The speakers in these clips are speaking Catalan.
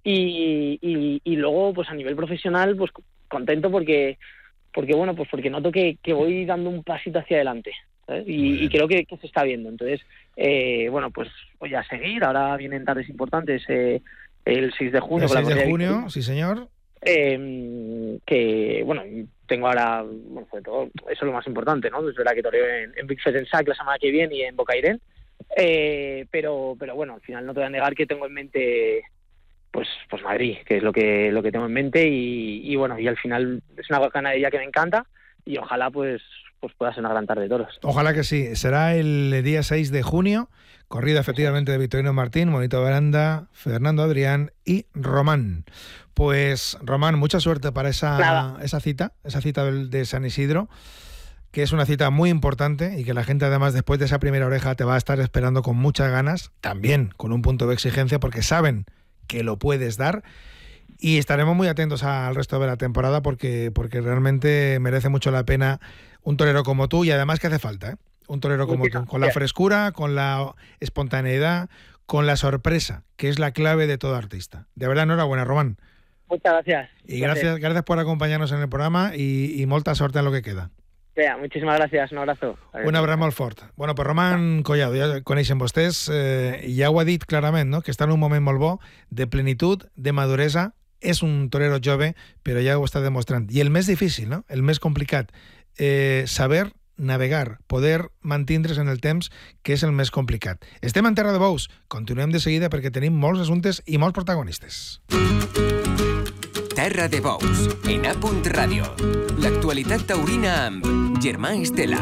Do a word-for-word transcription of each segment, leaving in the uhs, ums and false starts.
y, y, y luego pues a nivel profesional pues contento porque porque bueno pues porque noto que, que voy dando un pasito hacia adelante, ¿sabes? Y, y creo que, que se está viendo. Entonces eh, bueno pues voy a seguir. Ahora vienen tardes importantes, eh, el seis de junio el con la seis de junio, Victoria. sí señor. Eh, que bueno, tengo ahora, bueno, sobre todo, eso es lo más importante, ¿no? Es verdad que toreo en, en Big Fest en S A C la semana que viene y en Bocairent, eh, pero pero bueno, al final no te voy a negar que tengo en mente pues pues Madrid, que es lo que lo que tengo en mente, y, y bueno, y al final es una ganadería que me encanta y ojalá pues pues pueda ser una gran tarde de toros. Ojalá que sí. Será el día seis de junio, corrida efectivamente de Victorino Martín, Monito Baranda, Fernando Adrián y Román. Pues Román, mucha suerte para esa, esa cita, esa cita de San Isidro, que es una cita muy importante y que la gente además después de esa primera oreja te va a estar esperando con muchas ganas, también con un punto de exigencia porque saben que lo puedes dar. Y estaremos muy atentos al resto de la temporada porque, porque realmente merece mucho la pena un torero como tú, y además que hace falta, ¿eh? Un torero como tú, con la frescura, con la espontaneidad, con la sorpresa, que es la clave de todo artista. De verdad, enhorabuena, Román. Muchas gracias. Y gracias, gracias por acompañarnos en el programa y, y molta sorte en lo que queda. Ja, muchísimas gracias, un abrazo. Un abrazo molt fort. Bueno, pues Román Collado, ja coneixen vostès, eh, ja ho ha dit clarament, no? Que està en un moment molt bo, de plenitud, de maduresa. És un torero jove, però ja ho està demostrant. I el més difícil, no? El més complicat, eh, saber navegar, poder mantindre's en el temps, que és el més complicat. Estem en Terra de Bous, continuem de seguida perquè tenim molts assumptes i molts protagonistes. Terra de Bous, en A Punt Ràdio. L'actualitat taurina amb Germà Estela.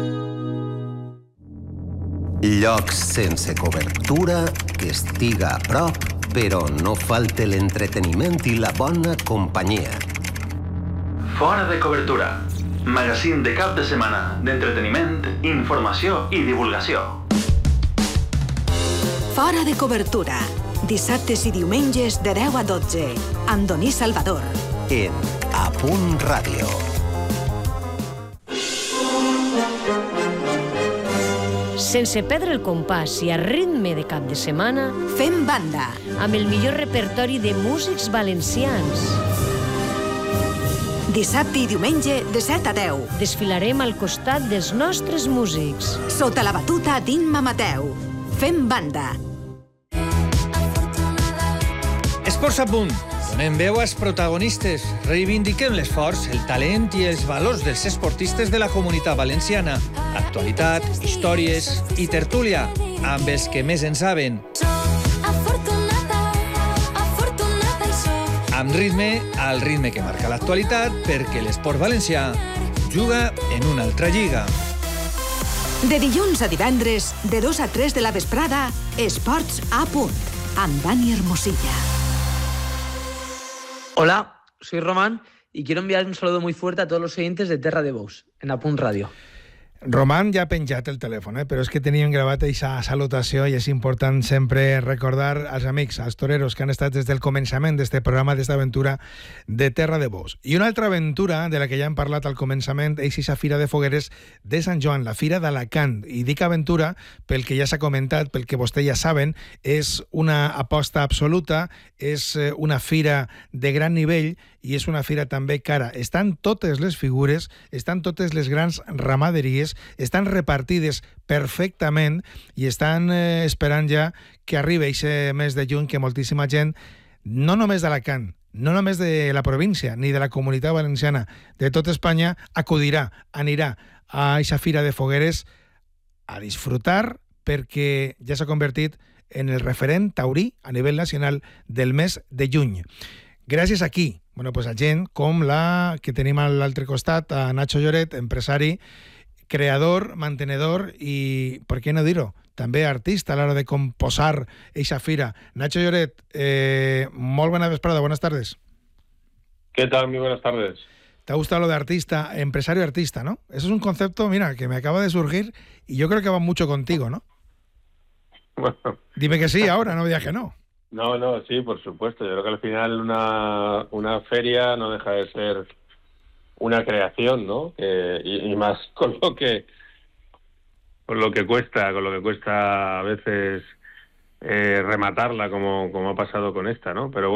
Llocs sense cobertura, que estiga a prop, però no falte l'entreteniment i la bona companyia. Fora de cobertura. Magazín de cap de setmana d'entreteniment, informació i divulgació. Fora de cobertura. Dissabtes i diumenges de deu a dotze. Amb Doní Salvador. En A Punt Ràdio. Sense perdre el compàs i a ritme de cap de setmana, fem banda. Amb el millor repertori de músics valencians. Dissabte i diumenge de set a deu. Desfilarem al costat dels nostres músics. Sota la batuta d'Imma Mateu. Fem banda. Esports a punt. Donem veu als protagonistes. Reivindiquem l'esforç, el talent i els valors dels esportistes de la comunitat valenciana. Actualitat, històries i tertúlia amb els que més en saben. Amb ritme, al ritme que marca l'actualitat, perquè l'esport valencià juga en una altra lliga. De dilluns a divendres, de dos a tres de la vesprada, Esports a punt, amb Dani Hermosilla. Hola, soy Román y quiero enviar un saludo muy fuerte a todos los oyentes de Terra de Bous, en A Punt Ràdio. Román ja ha penjat el telèfon, eh? Però és que teníem gravat aquesta salutació i és important sempre recordar als amics, als toreros que han estat des del començament d'este programa, d'esta aventura de Terra de Bous. I una altra aventura de la que ja hem parlat al començament és aquesta Fira de Fogueres de Sant Joan, la Fira d'Alacant. I dic aventura pel que ja s'ha comentat, pel que vostès ja saben, és una aposta absoluta, és una fira de gran nivell i és una fira també cara. Estan totes les figures, estan totes les grans ramaderies, estan repartides perfectament i estan eh, esperant ja que arribi aquest mes de juny, que moltíssima gent, no només d'Alacant, no només de la província ni de la comunitat valenciana, de tota Espanya, acudirà, anirà a aquesta Fira de Fogueres a disfrutar, perquè ja s'ha convertit en el referent taurí a nivell nacional del mes de juny. Gràcies a qui? Bueno, pues a gent com la que tenim a l'altre costat, a Nacho Lloret, empresari, creador, mantenedor i, per què no dir-ho, també artista a l'hora de composar eixa fira. Nacho Lloret, eh, molt buena vesprada, buenas tardes. ¿Qué tal? Muy buenas tardes. ¿Te ha gustado lo de artista, empresario artista, no? Eso es un concepto, mira, que me acaba de surgir y yo creo que va mucho contigo, ¿no? Bueno. Dime que sí ahora, no me digas que no. No, no, sí, por supuesto. Yo creo que al final una, una feria no deja de ser una creación, ¿no? Eh, y, y más con lo que con lo que cuesta, con lo que cuesta a veces eh, rematarla, como, como ha pasado con esta, ¿no? Pero bueno,